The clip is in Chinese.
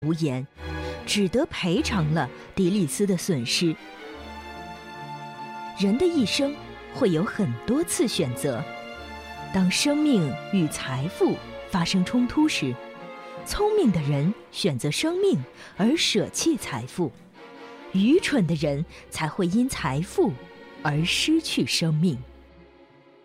无言，只得赔偿了迪丽斯的损失。人的一生会有很多次选择，当生命与财富发生冲突时，聪明的人选择生命而舍弃财富，愚蠢的人才会因财富而失去生命。